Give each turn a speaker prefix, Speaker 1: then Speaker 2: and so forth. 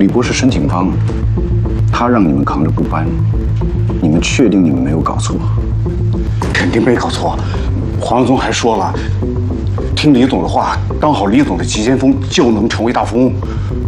Speaker 1: 李博士申请方，他让你们扛着不搬，你们确定你们没有搞错？
Speaker 2: 肯定没搞错。黄总还说了，听李总的话，当好李总的急先锋，就能成为大富翁。